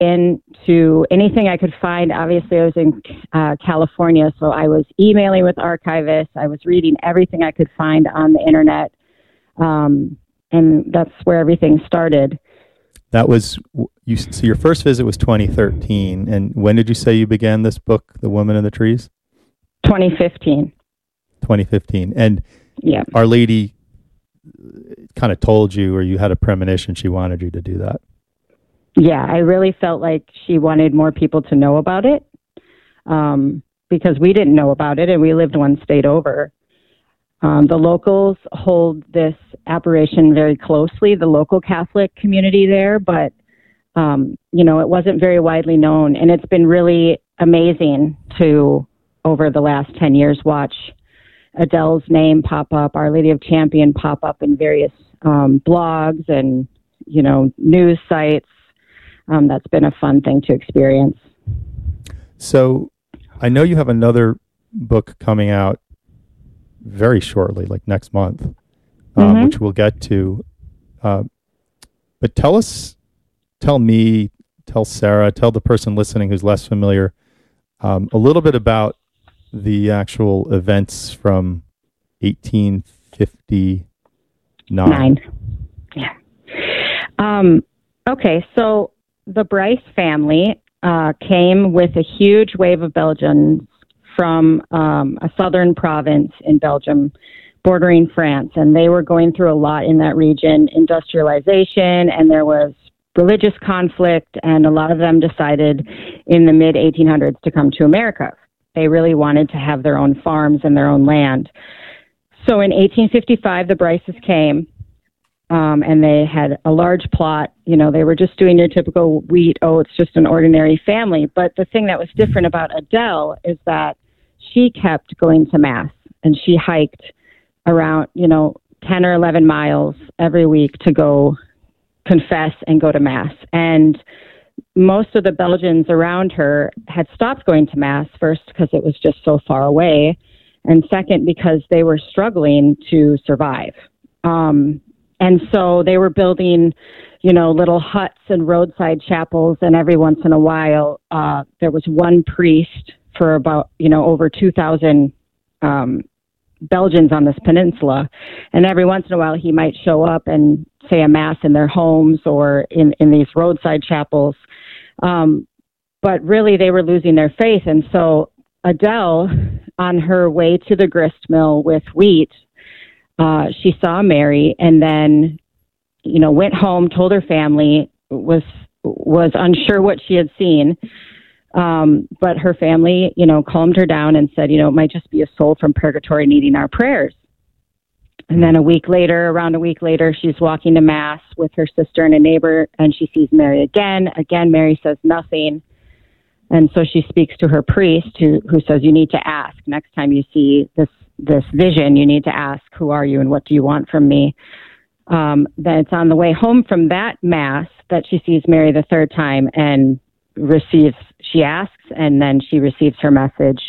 into anything I could find. Obviously, I was in California, so I was emailing with archivists. I was reading everything I could find on the internet, and that's where everything started. That was so your first visit was 2013, and when did you say you began this book, The Woman in the Trees? 2015. 2015, and yeah, Our Lady kind of told you, or you had a premonition she wanted you to do that. Yeah, I really felt like she wanted more people to know about it, because we didn't know about it, and we lived one state over. The locals hold this apparition very closely, the local Catholic community there, but, it wasn't very widely known. And it's been really amazing to, over the last 10 years, watch Adele's name pop up, Our Lady of Champion pop up in various blogs and, news sites. That's been a fun thing to experience. So I know you have another book coming out very shortly, like next month, which we'll get to. But tell me, tell Sarah, tell the person listening who's less familiar, a little bit about the actual events from 1859. Yeah. Okay, so the Bryce family came with a huge wave of Belgians from a southern province in Belgium bordering France, and they were going through a lot in that region, industrialization, and there was religious conflict, and a lot of them decided in the mid-1800s to come to America. They really wanted to have their own farms and their own land. So in 1855, the Bryces came, and they had a large plot. They were just doing your typical wheat, it's just an ordinary family. But the thing that was different about Adele is that she kept going to Mass, and she hiked around, 10 or 11 miles every week to go confess and go to Mass. And most of the Belgians around her had stopped going to Mass, first because it was just so far away, and second because they were struggling to survive. And so they were building, little huts and roadside chapels, and every once in a while there was one priest for about, over 2,000 Belgians on this peninsula, and every once in a while he might show up and say a Mass in their homes or in these roadside chapels. But really they were losing their faith. And so Adele, on her way to the grist mill with wheat, she saw Mary, and then, went home, told her family, was unsure what she had seen. But her family, calmed her down and said, it might just be a soul from purgatory needing our prayers. And then around a week later, she's walking to Mass with her sister and a neighbor, and she sees Mary again. Again, Mary says nothing. And so she speaks to her priest, who says, you need to ask. Next time you see this vision, you need to ask, who are you and what do you want from me? Then it's on the way home from that Mass that she sees Mary the third time and she asks, and then she receives her message.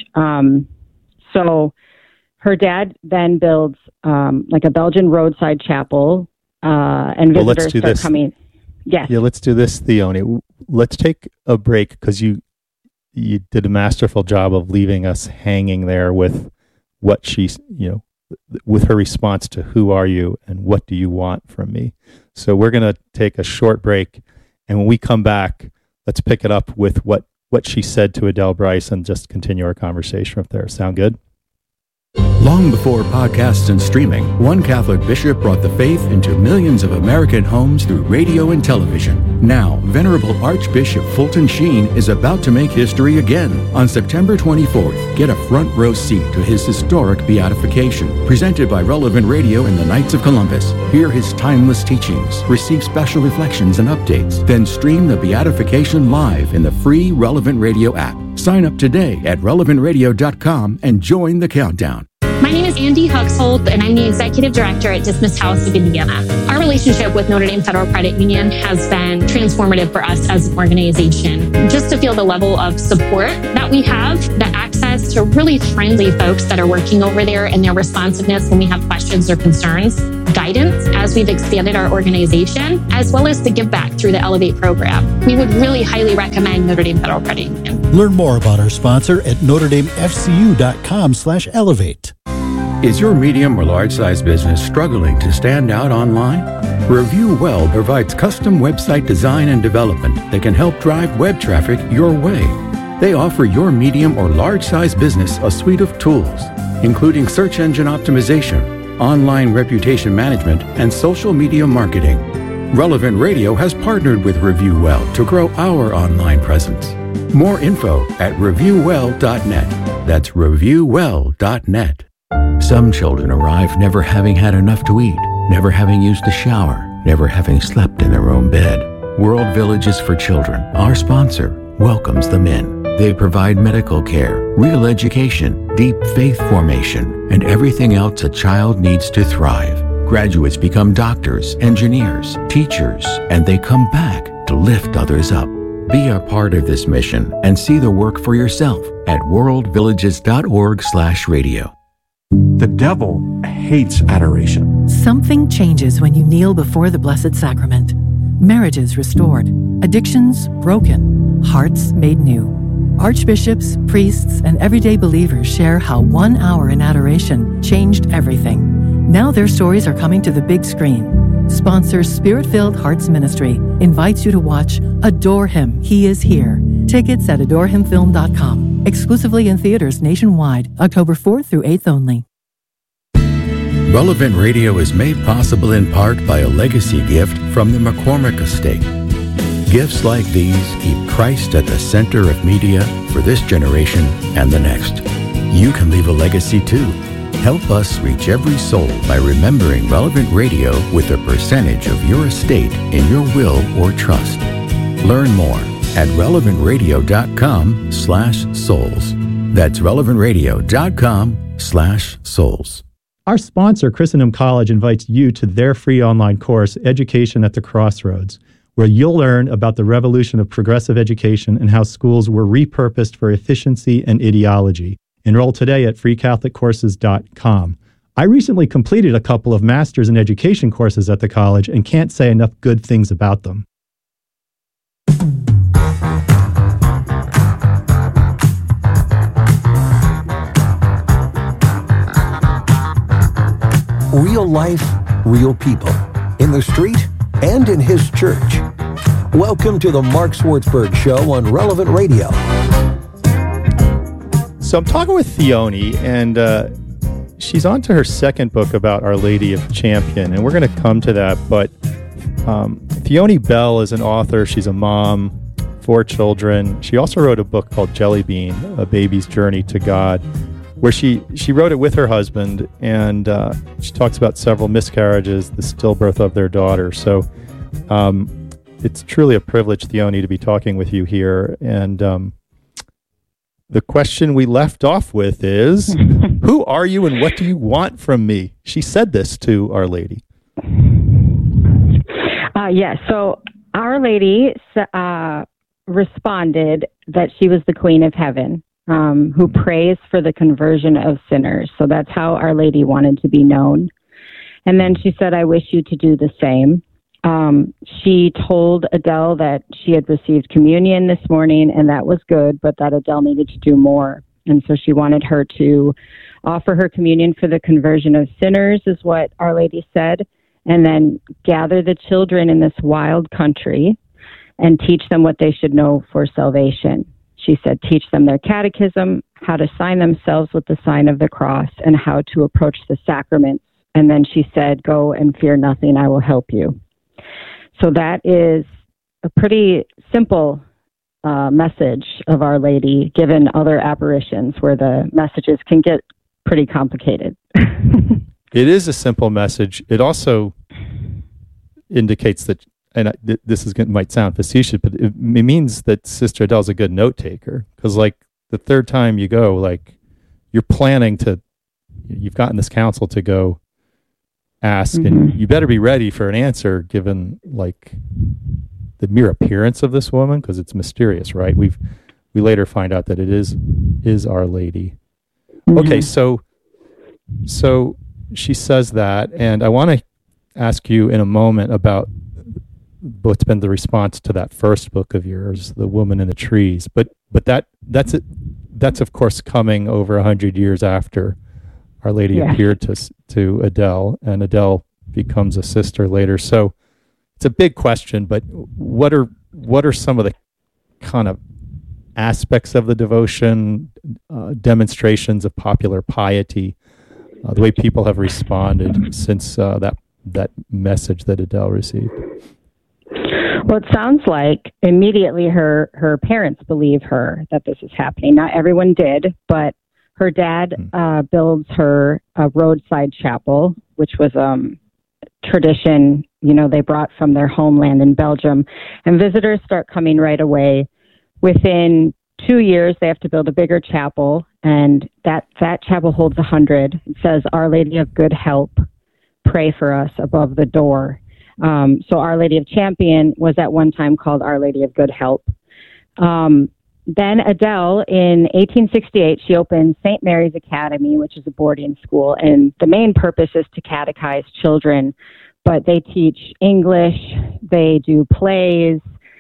So her dad then builds like a Belgian roadside chapel, and visitors start coming. Yes. Yeah, let's do this, Theoni. Let's take a break, because you did a masterful job of leaving us hanging there with what she's, with her response to who are you and what do you want from me. So we're going to take a short break, and when we come back, let's pick it up with what she said to Adele Bryce and just continue our conversation up there. Sound good? Long before podcasts and streaming, one Catholic bishop brought the faith into millions of American homes through radio and television. Now, Venerable Archbishop Fulton Sheen is about to make history again. On September 24th, get a front row seat to his historic beatification, presented by Relevant Radio and the Knights of Columbus. Hear his timeless teachings, receive special reflections and updates, then stream the beatification live in the free Relevant Radio app. Sign up today at relevantradio.com and join the countdown. My name is Andy Huxhold, and I'm the Executive Director at Dismissed House of Indiana. Our relationship with Notre Dame Federal Credit Union has been transformative for us as an organization. Just to feel the level of support that we have, the access to really friendly folks that are working over there, and their responsiveness when we have questions or concerns, guidance as we've expanded our organization, as well as the give back through the Elevate program. We would really highly recommend Notre Dame Federal Credit Union. Learn more about our sponsor at NotreDameFCU.com/elevate. Is your medium or large-size business struggling to stand out online? Review Well provides custom website design and development that can help drive web traffic your way. They offer your medium or large-size business a suite of tools, including search engine optimization, online reputation management, and social media marketing. Relevant Radio has partnered with Review Well to grow our online presence. More info at reviewwell.net. That's reviewwell.net. Some children arrive never having had enough to eat, never having used a shower, never having slept in their own bed. World Villages for Children, our sponsor, welcomes them in. They provide medical care, real education, deep faith formation, and everything else a child needs to thrive. Graduates become doctors, engineers, teachers, and they come back to lift others up. Be a part of this mission and see the work for yourself at worldvillages.org/radio. The devil hates adoration. Something changes when you kneel before the Blessed Sacrament. Marriages restored, addictions broken, hearts made new. Archbishops, priests, and everyday believers share how 1 hour in adoration changed everything. Now their stories are coming to the big screen. Sponsor Spirit-Filled Hearts Ministry invites you to watch Adore Him, He Is Here. Tickets at adorehimfilm.com. Exclusively in theaters nationwide, October 4th through 8th only. Relevant Radio is made possible in part by a legacy gift from the McCormick Estate. Gifts like these keep Christ at the center of media for this generation and the next. You can leave a legacy too. Help us reach every soul by remembering Relevant Radio with a percentage of your estate in your will or trust. Learn more at relevantradio.com/souls. That's relevantradio.com/souls. Our sponsor, Christendom College, invites you to their free online course, Education at the Crossroads, where you'll learn about the revolution of progressive education and how schools were repurposed for efficiency and ideology. Enroll today at freecatholiccourses.com. I recently completed a couple of Masters in Education courses at the college and can't say enough good things about them. Real life, real people, in the street and in his church. Welcome to the Mark Swartzberg Show on Relevant Radio. So I'm talking with Theoni, and she's on to her second book about Our Lady of Champion, and we're going to come to that. But Theoni Bell is an author. She's a mom, 4 children. She also wrote a book called Jelly Bean, A Baby's Journey to God, where she wrote it with her husband, and she talks about several miscarriages, the stillbirth of their daughter. So it's truly a privilege, Theoni, to be talking with you here. And the question we left off with is, who are you and what do you want from me? She said this to Our Lady. Yes, so Our Lady responded that she was the Queen of Heaven. Who prays for the conversion of sinners. So that's how Our Lady wanted to be known. And then she said, I wish you to do the same. She told Adele that she had received communion this morning, and that was good, but that Adele needed to do more. And so she wanted her to offer her communion for the conversion of sinners, is what Our Lady said, and then gather the children in this wild country and teach them what they should know for salvation. She said, teach them their catechism, how to sign themselves with the sign of the cross, and how to approach the sacraments. And then she said, go and fear nothing, I will help you. So that is a pretty simple message of Our Lady, given other apparitions where the messages can get pretty complicated. It is a simple message. It also indicates that, and this might sound facetious, but it means that Sister Adele's a good note taker. Because, like, the third time you go, like, you're planning to, you've gotten this counsel to go ask, and you better be ready for an answer given, like, the mere appearance of this woman, because it's mysterious, right? We later find out that it is Our Lady. Okay, so she says that, and I want to ask you in a moment about what's been the response to that first book of yours, The Woman in the Trees. But that's it. That's of course coming over 100 years after Our Lady appeared to Adele, and Adele becomes a sister later. So it's a big question. But what are some of the kind of aspects of the devotion, demonstrations of popular piety, the way people have responded since that message that Adele received? Well, it sounds like immediately her parents believe her that this is happening. Not everyone did, but her dad builds her a roadside chapel, which was tradition, they brought from their homeland in Belgium. And visitors start coming right away. Within 2 years, they have to build a bigger chapel, and that chapel holds 100. It says, Our Lady of Good Help, pray for us above the door. So Our Lady of Champion was at one time called Our Lady of Good Help. Then Adele, in 1868, she opened St. Mary's Academy, which is a boarding school, and the main purpose is to catechize children, but they teach English, they do plays,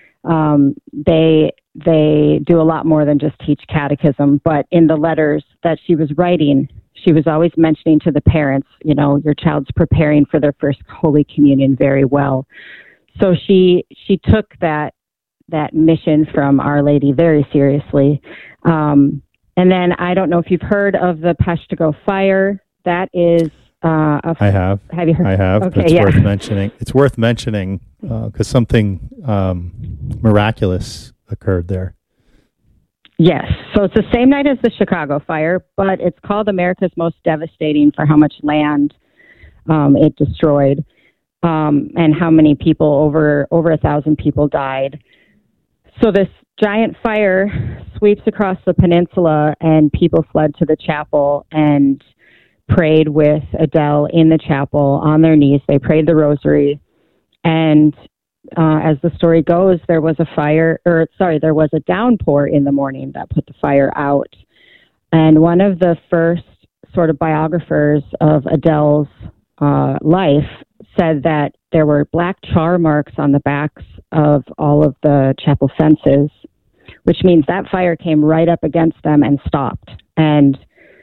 they do a lot more than just teach catechism. But in the letters that she was writing, she was always mentioning to the parents, your child's preparing for their first Holy Communion very well. So she took that mission from Our Lady very seriously. And then I don't know if you've heard of the Peshtigo fire. That is I have. Have you heard? I have. Okay, it's worth mentioning. It's worth mentioning because something miraculous occurred there. Yes. So it's the same night as the Chicago fire, but it's called America's Most Devastating for how much land it destroyed and how many people, over 1,000 people died. So this giant fire sweeps across the peninsula, and people fled to the chapel and prayed with Adele in the chapel on their knees. They prayed the rosary. And as the story goes, there was a downpour in the morning that put the fire out. And one of the first sort of biographers of Adele's life said that there were black char marks on the backs of all of the chapel fences, which means that fire came right up against them and stopped. And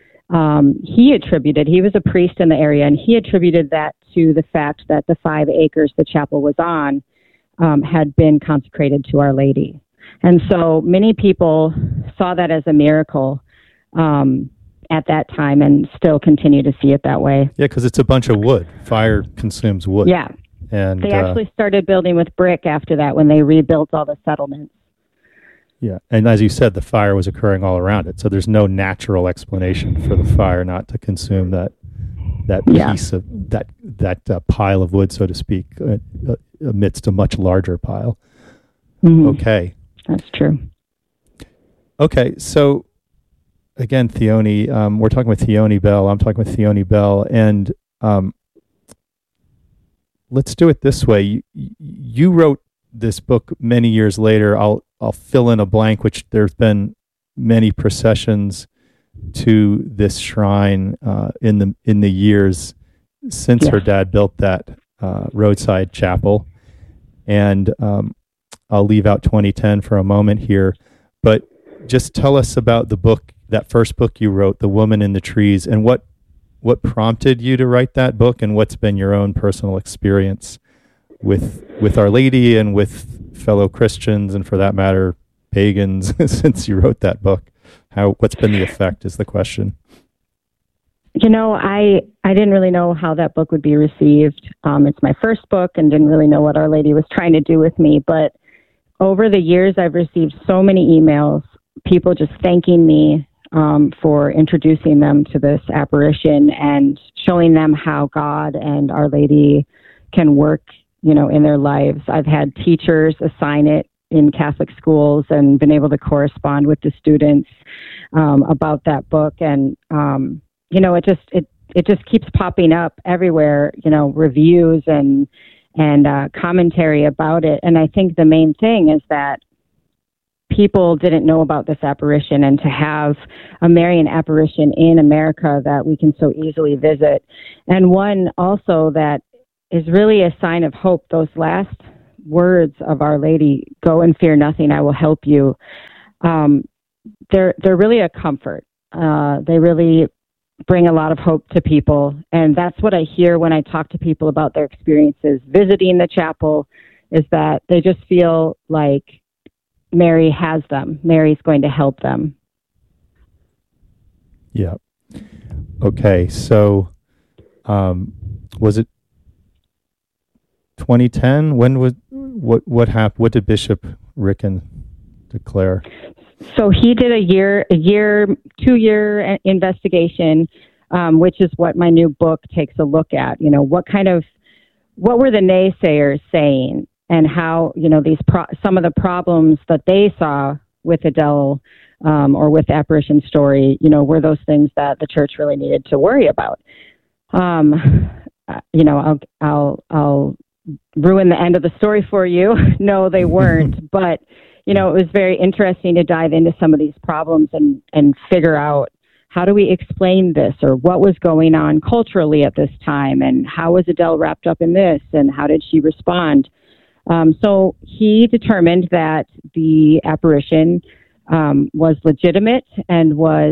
he was a priest in the area, and he attributed that to the fact that the 5 acres the chapel was on had been consecrated to Our Lady. And so many people saw that as a miracle at that time and still continue to see it that way. Yeah, because it's a bunch of wood. Fire consumes wood. Yeah. And they actually started building with brick after that when they rebuilt all the settlements. Yeah, and as you said, the fire was occurring all around it, so there's no natural explanation for the fire not to consume that piece of that pile of wood, so to speak, amidst a much larger pile. Mm-hmm. Okay, that's true. Okay, so again, Theoni, we're talking with Theoni Bell. I'm talking with Theoni Bell, and let's do it this way. You wrote this book many years later. I'll fill in a blank, which there's been many processions to this shrine in the years since her dad built that roadside chapel. And I'll leave out 2010 for a moment here, but just tell us about the book, that first book you wrote, The Woman in the Trees, and what prompted you to write that book, and what's been your own personal experience with Our Lady and with fellow Christians, and for that matter, pagans, since you wrote that book. What's been the effect is the question. I didn't really know how that book would be received. It's my first book and didn't really know what Our Lady was trying to do with me. But over the years, I've received so many emails, people just thanking me for introducing them to this apparition and showing them how God and Our Lady can work, in their lives. I've had teachers assign it in Catholic schools and been able to correspond with the students about that book. And, it just keeps popping up everywhere, reviews and commentary about it. And I think the main thing is that people didn't know about this apparition, and to have a Marian apparition in America that we can so easily visit, and one also that is really a sign of hope. Those last words of Our Lady, "Go and fear nothing, I will help you." They're really a comfort. They really bring a lot of hope to people, and that's what I hear when I talk to people about their experiences visiting the chapel, is that they just feel like Mary has them. Mary's going to help them. Yeah. Okay, so was it 2010? When was what happened? What did Bishop Ricken declare? So he did a 2-year investigation, which is what my new book takes a look at. You know, what were the naysayers saying, and how, you know, some of the problems that they saw with Adele or with the apparition story, you know, were those things that the church really needed to worry about. You know, I'll ruin the end of the story for you. No, they weren't, but you know, it was very interesting to dive into some of these problems and figure out, how do we explain this, or what was going on culturally at this time, and how was Adele wrapped up in this, and how did she respond? So he determined that the apparition was legitimate and was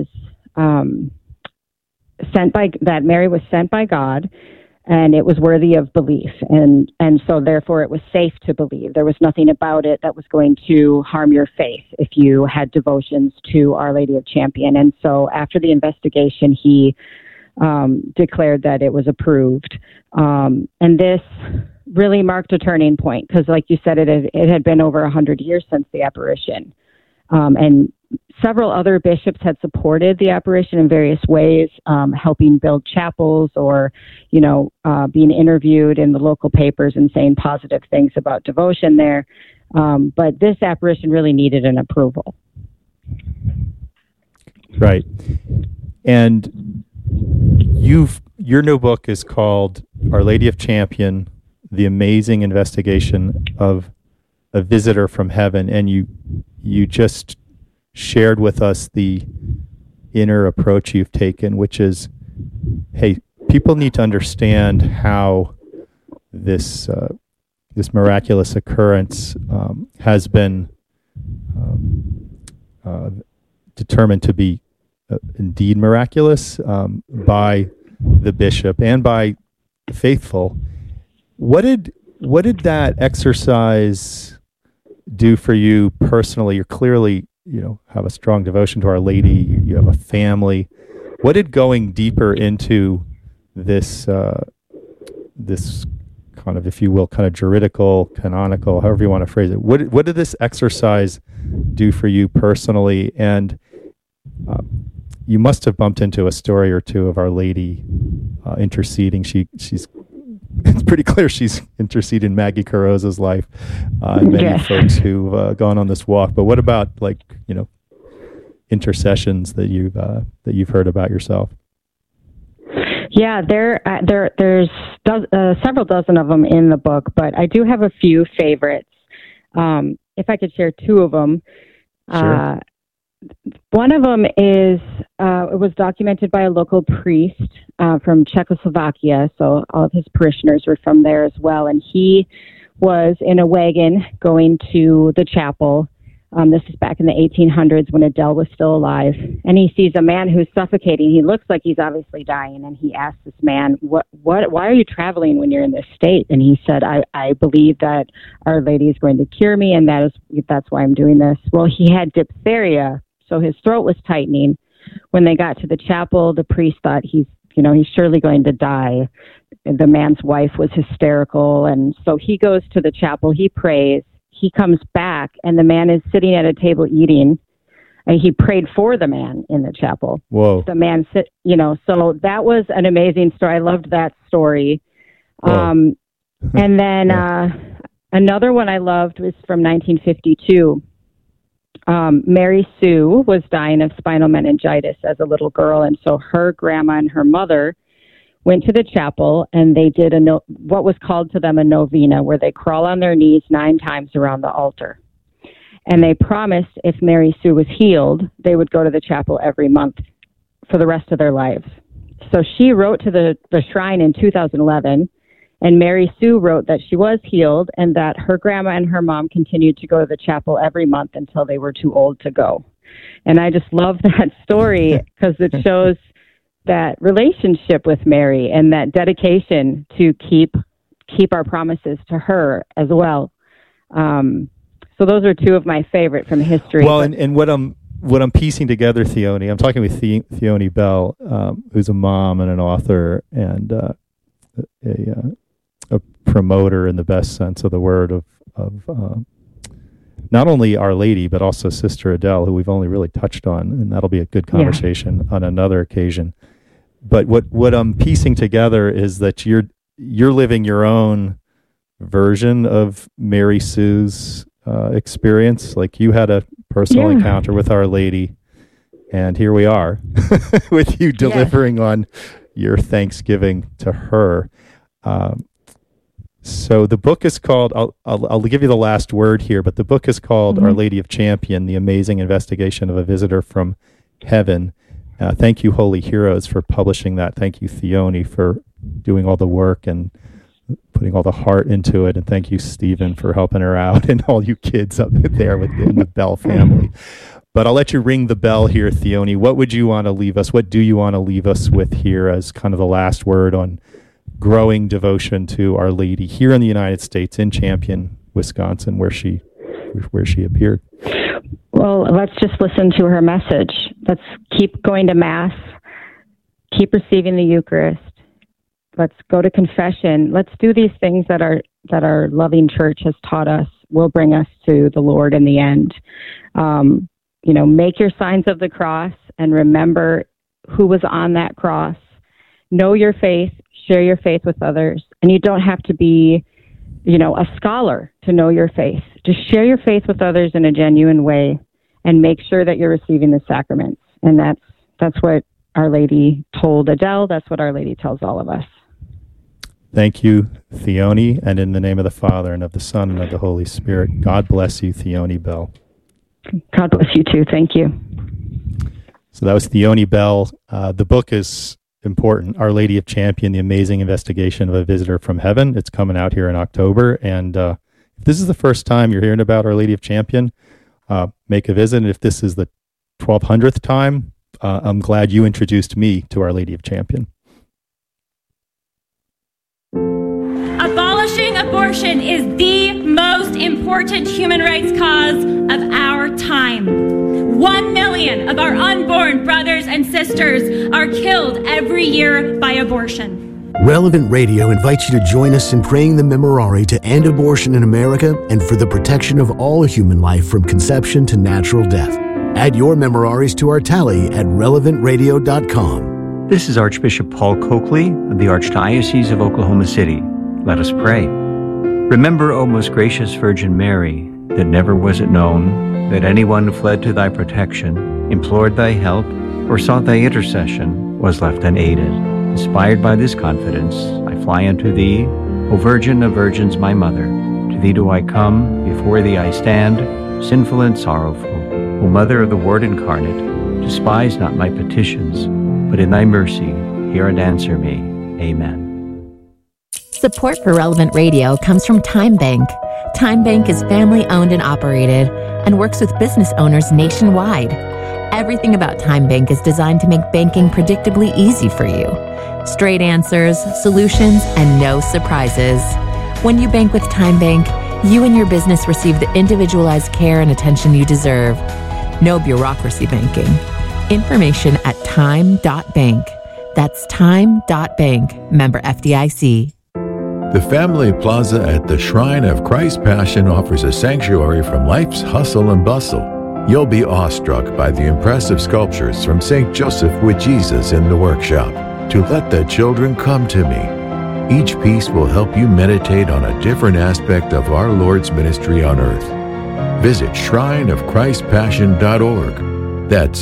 that Mary was sent by God, and it was worthy of belief. And so therefore it was safe to believe. There was nothing about it that was going to harm your faith if you had devotions to Our Lady of Champion. And so after the investigation, he declared that it was approved. And this really marked a turning point, because like you said, it had been over 100 years since the apparition. And several other bishops had supported the apparition in various ways, helping build chapels, or, you know, being interviewed in the local papers and saying positive things about devotion there. But this apparition really needed an approval. Right. And your new book is called Our Lady of Champion, The Amazing Investigation of a Visitor from Heaven. And you just shared with us the inner approach you've taken, which is, hey, people need to understand how this miraculous occurrence has been determined to be indeed miraculous by the bishop and by the faithful. What did that exercise do for you personally? You're clearly, you know, have a strong devotion to Our Lady. You have a family. What did going deeper into this this kind of, if you will, kind of juridical, canonical, however you want to phrase it, what did this exercise do for you personally? And you must have bumped into a story or two of Our Lady interceding. She's it's pretty clear she's interceded in Maggie Carosa's life and many folks who've gone on this walk. But what about, like, you know, intercessions that you've heard about yourself? Yeah, there's several dozen of them in the book, but I do have a few favorites. If I could share two of them. Sure. One of them is, it was documented by a local priest from Czechoslovakia, so all of his parishioners were from there as well, and he was in a wagon going to the chapel. This is back in the 1800s when Adele was still alive, and he sees a man who's suffocating. He looks like he's obviously dying, and he asks this man, why are you traveling when you're in this state? And he said, I believe that Our Lady is going to cure me, and that's why I'm doing this. Well, he had diphtheria, so his throat was tightening. When they got to the chapel, the priest thought he's surely going to die. The man's wife was hysterical, and so he goes to the chapel, he prays, he comes back, and the man is sitting at a table eating, and he prayed for the man in the chapel. Whoa. The man so that was an amazing story. I loved that story. And then another one I loved was from 1952. Mary Sue was dying of spinal meningitis as a little girl, and so her grandma and her mother went to the chapel, and they did what was called to them a novena, where they crawl on their knees 9 times around the altar. And they promised if Mary Sue was healed, they would go to the chapel every month for the rest of their lives. So she wrote to the shrine in 2011 And Mary Sue wrote that she was healed and that her grandma and her mom continued to go to the chapel every month until they were too old to go. And I just love that story because it shows that relationship with Mary and that dedication to keep our promises to her as well. So those are two of my favorite from history. Well, and what I'm piecing together, Theoni, I'm talking with Theoni Bell, who's a mom and an author and a promoter in the best sense of the word of not only Our Lady, but also Sister Adele, who we've only really touched on, and that'll be a good conversation on another occasion. But what I'm piecing together is that you're living your own version of Mary Sue's experience. Like you had a personal encounter with Our Lady, and here we are with you delivering on your Thanksgiving to her. So the book is called, I'll give you the last word here, but the book is called Our Lady of Champion, The Amazing Investigation of a Visitor from Heaven. Thank you, Holy Heroes, for publishing that. Thank you, Theoni, for doing all the work and putting all the heart into it. And thank you, Stephen, for helping her out and all you kids up there within the Bell family. But I'll let you ring the bell here, Theoni. What would you want to leave us? What do you want to leave us with here as kind of the last word on growing devotion to Our Lady here in the United States, in Champion, Wisconsin, where she appeared? Well, let's just listen to her message. Let's keep going to Mass, keep receiving the Eucharist. Let's go to confession. Let's do these things that our loving church has taught us will bring us to the Lord in the end. Make your signs of the cross and remember who was on that cross. Know your faith, share your faith with others. And you don't have to be, a scholar to know your faith. Just share your faith with others in a genuine way and make sure that you're receiving the sacraments. And that's what Our Lady told Adele. That's what Our Lady tells all of us. Thank you, Theoni, and in the name of the Father, and of the Son, and of the Holy Spirit, God bless you, Theoni Bell. God bless you too. Thank you. So that was Theoni Bell. The book is important, Our Lady of Champion, The Amazing Investigation of a Visitor from Heaven. It's coming out here in October, and if this is the first time you're hearing about Our Lady of Champion, make a visit. And if this is the 1200th time, I'm glad you introduced me to Our Lady of Champion. Abolishing abortion is the most important human rights cause of our time. 1 million of our unborn brothers and sisters are killed every year by abortion. Relevant Radio invites you to join us in praying the Memorare to end abortion in America and for the protection of all human life from conception to natural death. Add your Memoraries to our tally at relevantradio.com. This is Archbishop Paul Coakley of the Archdiocese of Oklahoma City. Let us pray. Remember, O most gracious Virgin Mary, that never was it known that anyone fled to thy protection, implored thy help, or sought thy intercession was left unaided. Inspired by this confidence, I fly unto thee, O Virgin of Virgins, my Mother. To thee do I come, before thee I stand, sinful and sorrowful. O Mother of the Word incarnate, despise not my petitions, but in thy mercy hear and answer me. Amen. Support for Relevant Radio comes from Time Bank. Time Bank is family-owned and operated and works with business owners nationwide. Everything about Time Bank is designed to make banking predictably easy for you. Straight answers, solutions, and no surprises. When you bank with Time Bank, you and your business receive the individualized care and attention you deserve. No bureaucracy banking. Information at time.bank. That's time.bank. Member FDIC. The Family Plaza at the Shrine of Christ Passion offers a sanctuary from life's hustle and bustle. You'll be awestruck by the impressive sculptures from St. Joseph with Jesus in the workshop, To Let the Children Come to Me. Each piece will help you meditate on a different aspect of our Lord's ministry on earth. Visit shrineofchristpassion.org. That's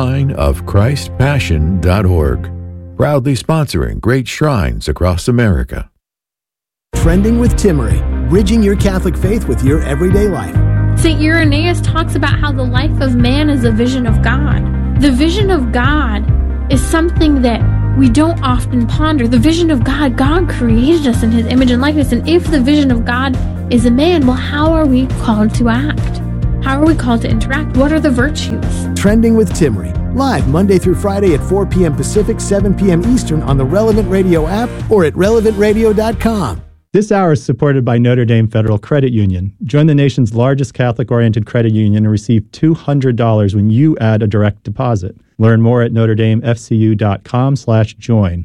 shrineofchristpassion.org. Proudly sponsoring great shrines across America. Trending with Timmery, bridging your Catholic faith with your everyday life. St. Irenaeus talks about how the life of man is a vision of God. The vision of God is something that we don't often ponder the vision of God. God created us in his image and likeness. And if the vision of God is a man, well, how are we called to act? How are we called to interact? What are the virtues? Trending with Timmery, live Monday through Friday at 4 p.m. Pacific, 7 p.m. Eastern on the Relevant Radio app or at relevantradio.com. This hour is supported by Notre Dame Federal Credit Union. Join the nation's largest Catholic-oriented credit union and receive $200 when you add a direct deposit. Learn more at NotreDameFCU.com/join.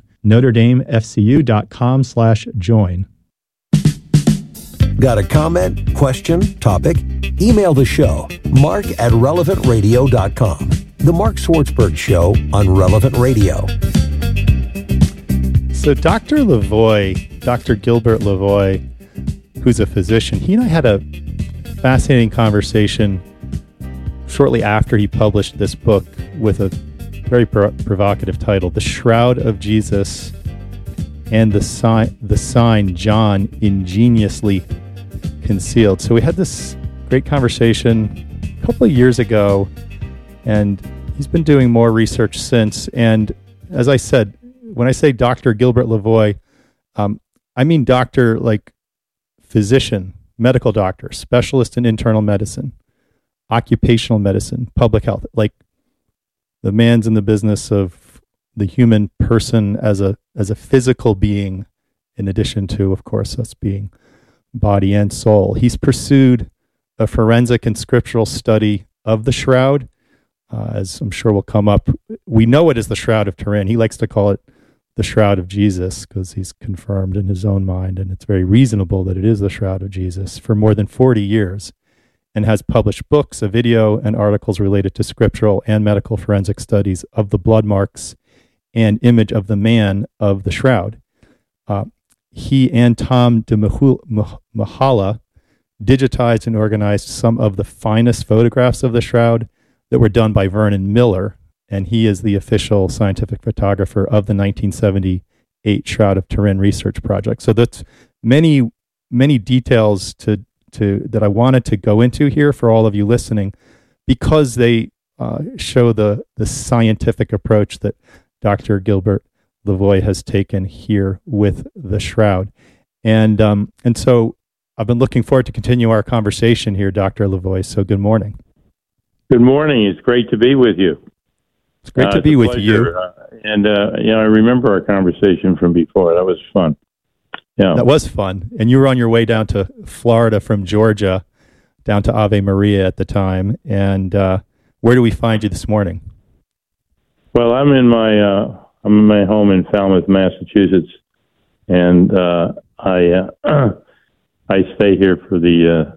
NotreDameFCU.com/join. Got a comment, question, topic? Email the show, mark@relevantradio.com. The Mark Swartzberg Show on Relevant Radio. So Dr. Lavoie, Dr. Gilbert Lavoie, who's a physician, he and I had a fascinating conversation shortly after he published this book with a very provocative title, The Shroud of Jesus and the Sign John Ingeniously Concealed. So we had this great conversation a couple of years ago, and he's been doing more research since. And as I said, when I say Dr. Gilbert Lavoie, I mean doctor like physician, medical doctor, specialist in internal medicine, occupational medicine, public health. Like the man's in the business of the human person as a physical being, in addition to, of course, us being body and soul. He's pursued a forensic and scriptural study of the shroud, as I'm sure will come up. We know it is the Shroud of Turin. He likes to call it the Shroud of Jesus because he's confirmed in his own mind, and it's very reasonable that it is the Shroud of Jesus, for more than 40 years, and has published books, a video, and articles related to scriptural and medical forensic studies of the blood marks and image of the man of the shroud. He and Tom de Mahala digitized and organized some of the finest photographs of the shroud that were done by Vernon Miller, and he is the official scientific photographer of the 1978 Shroud of Turin Research Project. So that's many details that I wanted to go into here for all of you listening, because they show the scientific approach that Dr. Gilbert Lavoie has taken here with the shroud. And so I've been looking forward to continue our conversation here, Dr. Lavoie. So good morning. Good morning. It's great to be with you. It's great to be with you. I remember our conversation from before. That was fun. Yeah, that was fun. And you were on your way down to Florida from Georgia, down to Ave Maria at the time. And where do we find you this morning? Well, I'm in my home in Falmouth, Massachusetts, and I stay here for the.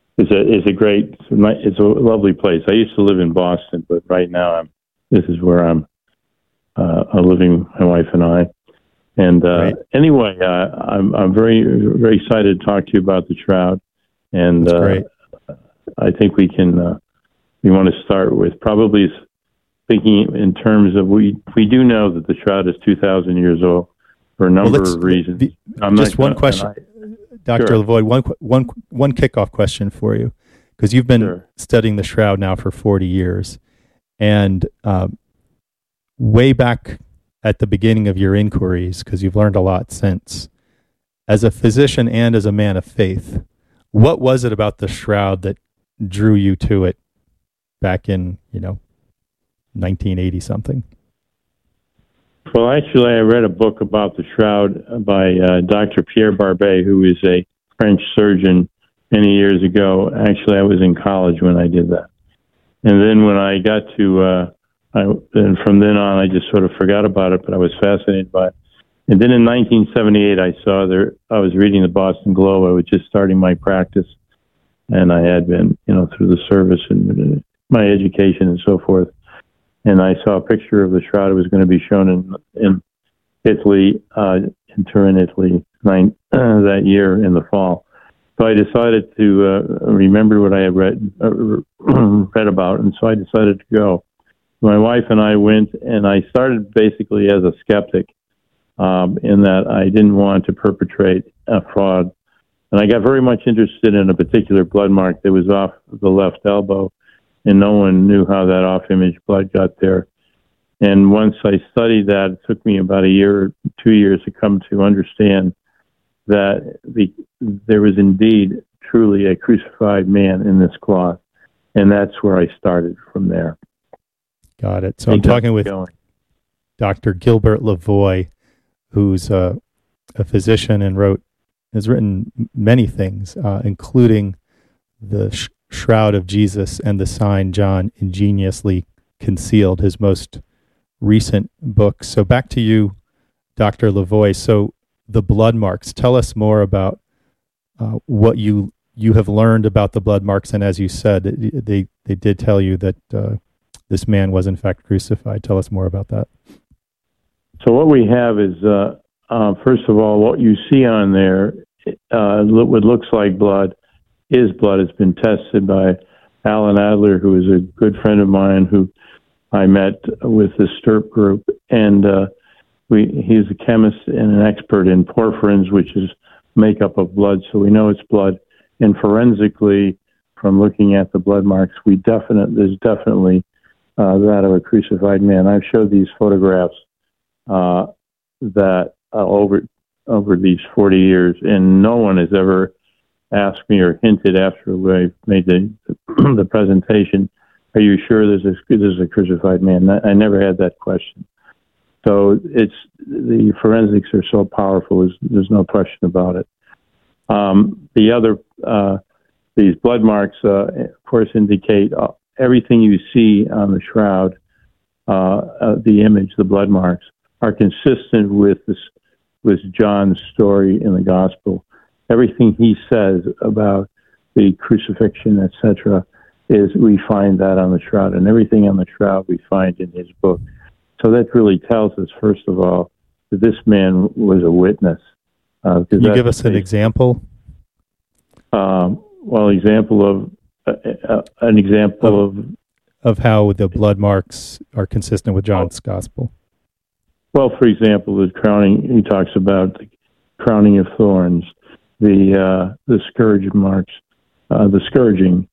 It's a lovely place. I used to live in Boston, but right now this is where I'm living, my wife and I. And anyway, I'm very, very excited to talk to you about the shroud. And I think we want to start with probably thinking in terms of we do know that the shroud is 2,000 years old for a number of reasons. Just one question, Dr. Sure. Lavoie, one kickoff question for you, because you've been studying the shroud now for 40 years, and way back at the beginning of your inquiries, because you've learned a lot since, as a physician and as a man of faith, what was it about the shroud that drew you to it back in 1980 something? Well, actually, I read a book about the shroud by Dr. Pierre Barbet, who is a French surgeon many years ago. Actually, I was in college when I did that. And then when I got to, and from then on, I just sort of forgot about it, but I was fascinated by it. And then in 1978, I was reading the Boston Globe. I was just starting my practice, and I had been, through the service and my education and so forth. And I saw a picture of the shroud. It was going to be shown in Italy, in Turin, Italy, that year in the fall. So I decided to remember what I had read about, and so I decided to go. My wife and I went, and I started basically as a skeptic, in that I didn't want to perpetrate a fraud. And I got very much interested in a particular blood mark that was off the left elbow, and no one knew how that off-image blood got there. And once I studied that, it took me about a year or 2 years to come to understand that there was indeed truly a crucified man in this cloth. And that's where I started from there. Got it. So I'm talking with Dr. Gilbert Lavoie, who's a physician and has written many things, including the Shroud of Jesus and the Sign John Ingeniously Concealed, his most recent book. So back to you, Dr. Lavoie. So the blood marks, tell us more about what you have learned about the blood marks. And as you said, they did tell you that this man was in fact crucified. Tell us more about that. So what we have is, first of all, what you see on there, what looks like blood is blood. It's been tested by Alan Adler, who is a good friend of mine who I met with the STIRP group. And he's a chemist and an expert in porphyrins, which is makeup of blood. So we know it's blood. And forensically, from looking at the blood marks, there's definitely that of a crucified man. I've showed these photographs that over these 40 years, and no one has ever asked me or hinted after I made the presentation, are you sure this is a crucified man? I never had that question. So the forensics are so powerful, there's no question about it. These blood marks, of course, indicate everything you see on the shroud, the image, the blood marks, are consistent with John's story in the gospel. Everything he says about the crucifixion, etc., we find that on the shroud, and everything on the shroud we find in his book. So that really tells us, first of all, that this man was a witness. Can you give us an example? An example of how the blood marks are consistent with John's gospel. Well, for example, the crowning. He talks about the crowning of thorns, the scourge marks, the scourging,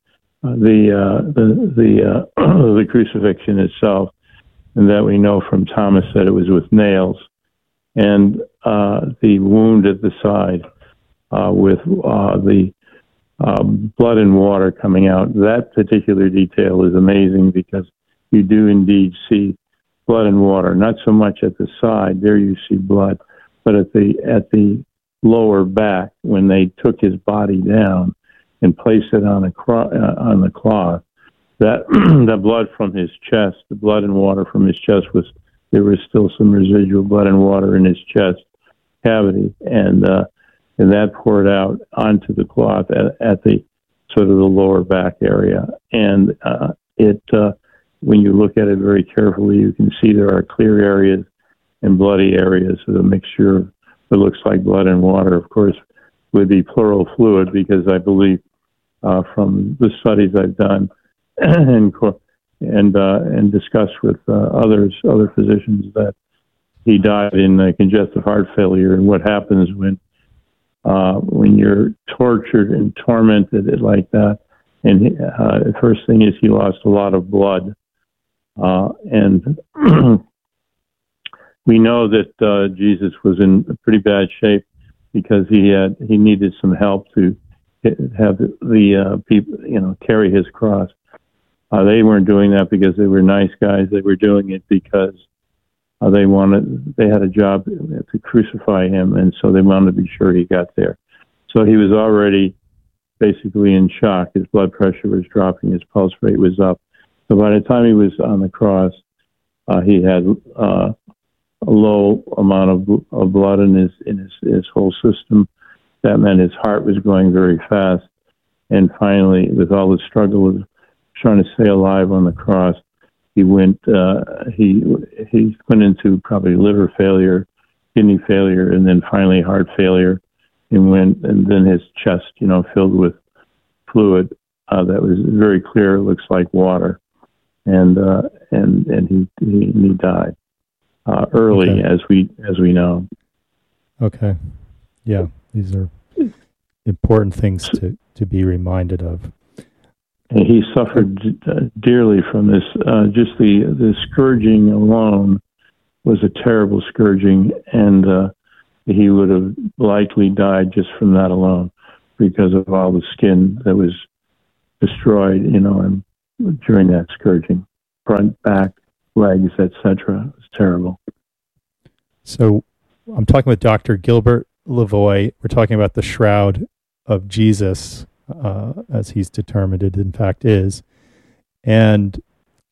the crucifixion itself, and that we know from Thomas that it was with nails, and the wound at the side with the blood and water coming out. That particular detail is amazing because you do indeed see blood and water. Not so much at the side; there you see blood, but at the lower back, when they took his body down and placed it on the cloth, that the blood from his chest, the blood and water from his chest there was still some residual blood and water in his chest cavity, and that poured out onto the cloth at the sort of the lower back area. And when you look at it very carefully, you can see there are clear areas and bloody areas of a mixture of what looks like blood and water, of course, with the pleural fluid, because I believe from the studies I've done and discussed with other physicians that he died in congestive heart failure. And what happens when you're tortured and tormented like that, and the first thing is he lost a lot of blood, and we know that Jesus was in pretty bad shape because he needed some help to have the people, carry his cross. They weren't doing that because they were nice guys. They were doing it because they had a job to crucify him, and so they wanted to be sure he got there. So he was already basically in shock. His blood pressure was dropping. His pulse rate was up. So by the time he was on the cross, he had a low amount of blood in his whole system. That meant his heart was going very fast. And finally, with all the struggle of trying to stay alive on the cross, he went into probably liver failure, kidney failure, and then finally heart failure, and then his chest, filled with fluid that was very clear. It looks like water, and he died early, as we know. Okay, yeah, these are important things to be reminded of. And he suffered dearly from this. Just the scourging alone was a terrible scourging, and he would have likely died just from that alone because of all the skin that was destroyed, and during that scourging, front, back, legs, etc. It was terrible. So I'm talking with Dr. Gilbert Lavoie. We're talking about the shroud of Jesus, as he's determined it in fact is, and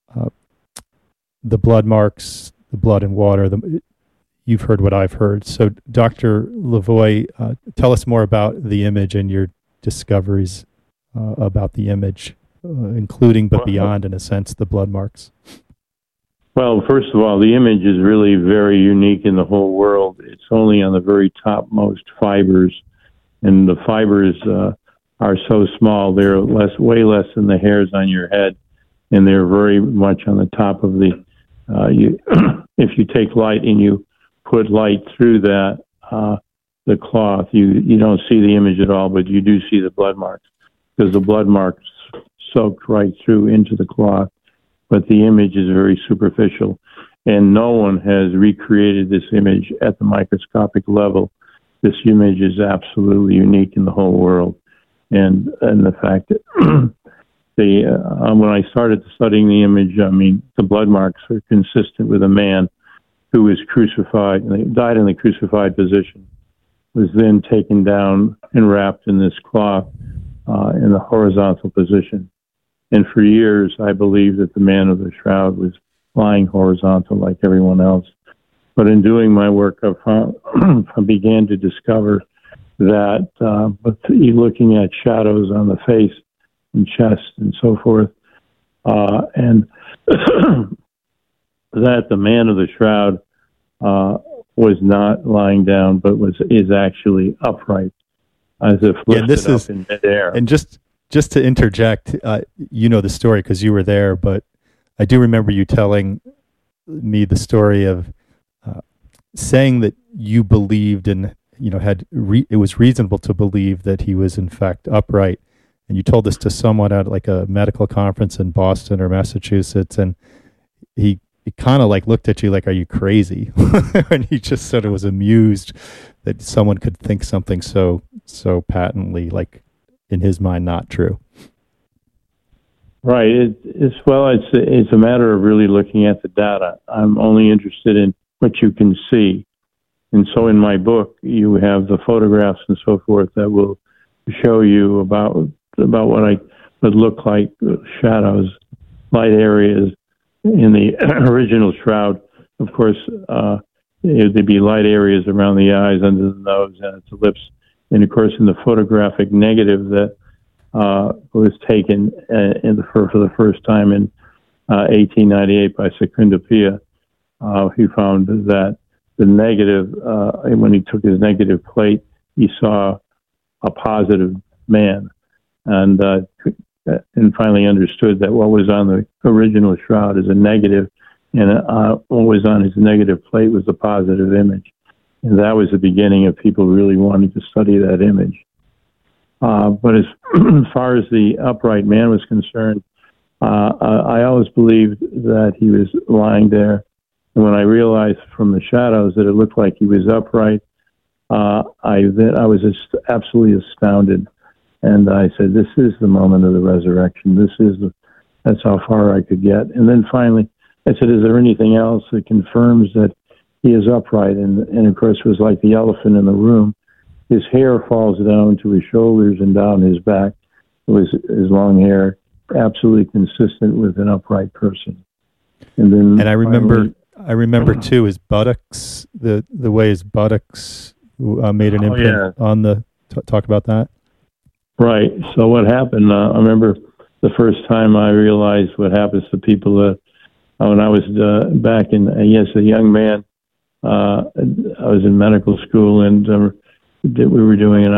the blood marks, the blood and water. You've heard what I've heard. So, Dr. Lavoie, tell us more about the image and your discoveries about the image, including but beyond, in a sense, the blood marks. Well, first of all, the image is really very unique in the whole world. It's only on the very topmost fibers, and the fibers are so small, they're way less than the hairs on your head, and they're very much on the top of the, if you take light and you put light through that, the cloth, you don't see the image at all, but you do see the blood marks, because the blood marks soaked right through into the cloth, but the image is very superficial, and no one has recreated this image at the microscopic level. This image is absolutely unique in the whole world, and the fact that when I started studying the image, the blood marks are consistent with a man who was crucified, and he died in the crucified position, was then taken down and wrapped in this cloth in the horizontal position. And for years, I believed that the man of the shroud was lying horizontal like everyone else. But in doing my work, I began to discover that looking at shadows on the face and chest and so forth, and that the man of the shroud was not lying down, but is actually upright, as if lifted up in midair. And just to interject, you know the story because you were there, but I do remember you telling me the story of saying that you believed and it was reasonable to believe that he was in fact upright. And you told this to someone at like a medical conference in Boston or Massachusetts, and he kind of like looked at you like, "Are you crazy?" And he just sort of was amused that someone could think something so patently, like in his mind, not true. Right. It's a matter of really looking at the data. I'm only interested in what you can see, and so in my book you have the photographs and so forth that will show you about what I would look like shadows, light areas in the original shroud. Of course, there'd be light areas around the eyes, under the nose, and its lips. And of course, in the photographic negative that was taken for the first time in 1898 by Secundopia, he found that the negative, when he took his negative plate, he saw a positive man, and finally understood that what was on the original shroud is a negative, and what was on his negative plate was a positive image. And that was the beginning of people really wanting to study that image. But as far as the upright man was concerned, I always believed that he was lying there. And when I realized from the shadows that it looked like he was upright, I was just absolutely astounded. And I said, "This is the moment of the resurrection. That's how far I could get." And then finally, I said, "Is there anything else that confirms that he is upright?" And of course, it was like the elephant in the room. His hair falls down to his shoulders and down his back. It was his long hair, absolutely consistent with an upright person. And I remember too his buttocks, the way his buttocks made an imprint on the. Talk about that. Right. So what happened? I remember the first time I realized what happens to people when I was back in, a young man. I was in medical school, and we were doing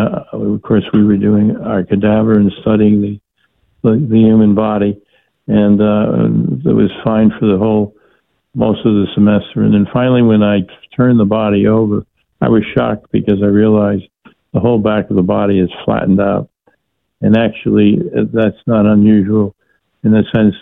our cadaver and studying the human body, and it was fine for most of the semester. And then finally, when I turned the body over, I was shocked because I realized the whole back of the body is flattened out. And actually, that's not unusual in the sense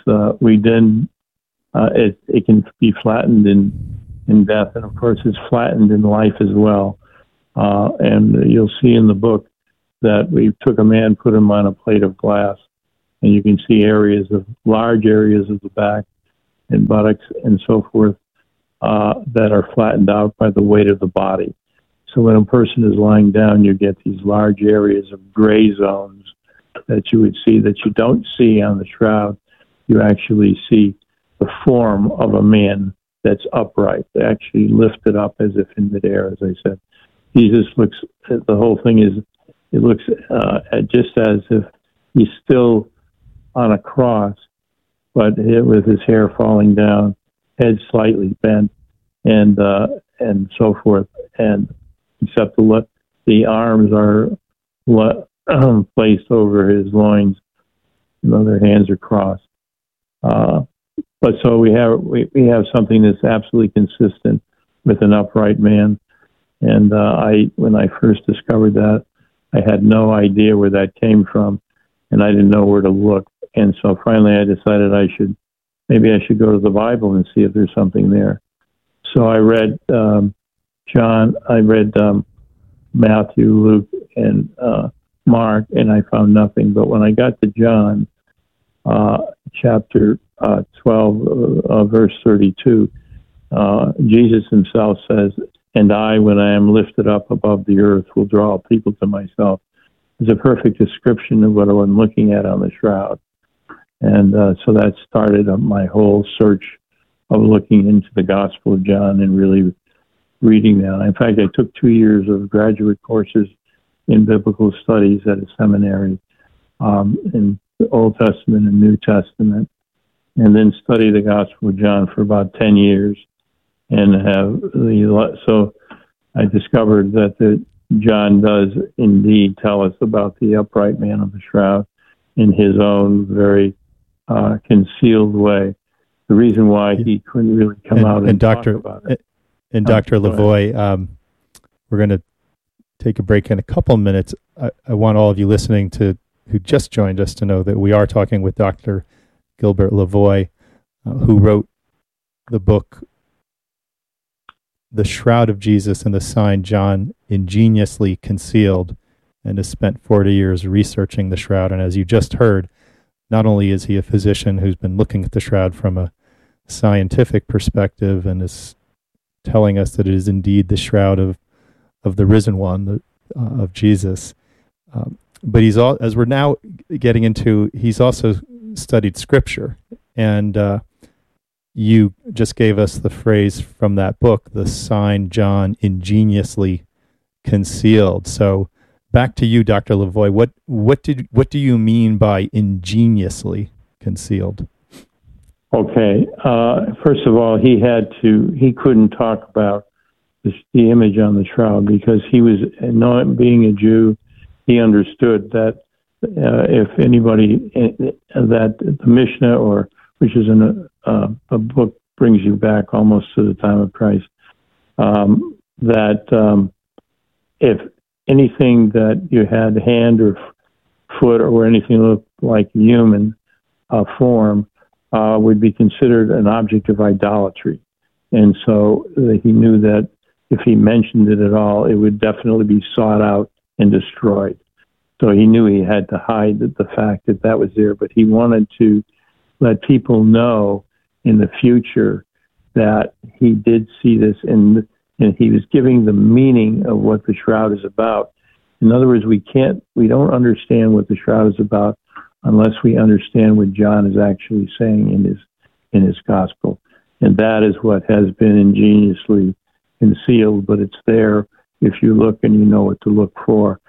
it can be flattened in death, and of course it's flattened in life as well. And you'll see in the book that we took a man, put him on a plate of glass, and you can see large areas of the back and buttocks and so forth that are flattened out by the weight of the body. So when a person is lying down, you get these large areas of gray zones that you would see that you don't see on the shroud. You actually see the form of a man that's upright, actually lifted up as if in midair, as I said. Jesus looks, the whole thing is, it looks just as if he's still on a cross, but with his hair falling down, head slightly bent, and so forth. And except the arms are placed over his loins, their hands are crossed. But so we have something that's absolutely consistent with an upright man. And when I first discovered that, I had no idea where that came from, and I didn't know where to look. And so finally I decided maybe I should go to the Bible and see if there's something there. So I read Matthew, Luke, and Mark, and I found nothing. But when I got to John, chapter 12, verse 32, Jesus himself says, "And I, when I am lifted up above the earth, will draw people to myself." It's a perfect description of what I'm looking at on the shroud. And so that started my whole search of looking into the Gospel of John and really reading that. In fact, I took 2 years of graduate courses in biblical studies at a seminary in the Old Testament and New Testament, and then studied the Gospel of John for about 10 years. And so I discovered that John does indeed tell us about the upright man of the shroud in his own very concealed way. The reason why he couldn't really come out and talk about it. And Dr. Lavoie, we're going to take a break in a couple of minutes. I want all of you listening who just joined us to know that we are talking with Dr. Gilbert Lavoie, who wrote the book The Shroud of Jesus and the Sign John Ingeniously Concealed, and has spent 40 years researching the shroud. And as you just heard, not only is he a physician who's been looking at the shroud from a scientific perspective and is telling us that it is indeed the shroud of the risen one, of Jesus. But as we're now getting into, he's also studied Scripture. And you just gave us the phrase from that book, the sign John ingeniously concealed. So back to you, Dr. Lavoie. What do you mean by ingeniously concealed? Okay. First of all, he couldn't talk about the image on the shroud because he was, not being a Jew, he understood that if anybody, that the Mishnah, which is a book brings you back almost to the time of Christ, that if anything that you had hand or foot or anything that looked like human form would be considered an object of idolatry. And so he knew that if he mentioned it at all, it would definitely be sought out and destroyed. So he knew he had to hide the fact that was there, but he wanted to let people know in the future that he did see this, and he was giving the meaning of what the shroud is about. In other words, we don't understand what the shroud is about unless we understand what John is actually saying in his gospel. And that is what has been ingeniously concealed, but it's there if you look and you know what to look for.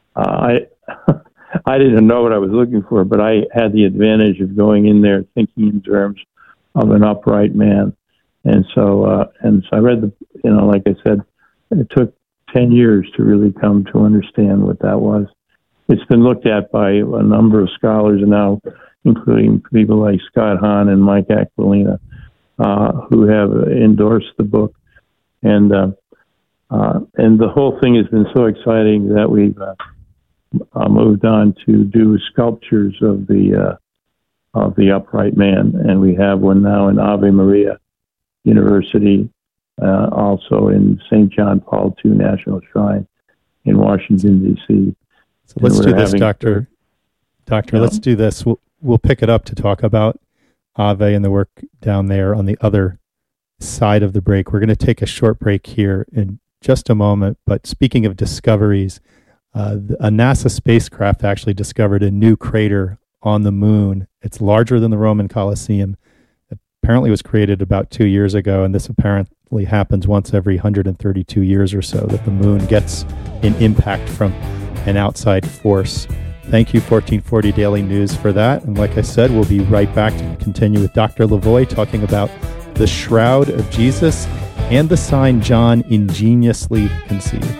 I didn't know what I was looking for, but I had the advantage of going in there thinking in terms of an upright man. And so I read like I said, it took 10 years to really come to understand what that was. It's been looked at by a number of scholars now, including people like Scott Hahn and Mike Aquilina, who have endorsed the book. And the whole thing has been so exciting that moved on to do sculptures of the upright man, and we have one now in Ave Maria University, also in St. John Paul II National Shrine in Washington, D.C. So let's do this, Doctor. Let's do this. We'll pick it up to talk about Ave and the work down there on the other side of the break. We're going to take a short break here in just a moment. But speaking of discoveries, a NASA spacecraft actually discovered a new crater on the moon. It's larger than the Roman Colosseum. It apparently was created about 2 years ago, and this apparently happens once every 132 years or so, that the moon gets an impact from an outside force. Thank you, 1440 Daily News, for that. And like I said, we'll be right back to continue with Dr. Lavoie talking about the shroud of Jesus and the sign John ingeniously conceived.